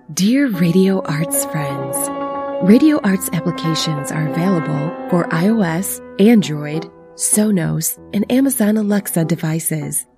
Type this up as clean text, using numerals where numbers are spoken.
Dear Radio Arts friends, Radio Arts applications are available for iOS, Android, Sonos, and Amazon Alexa devices.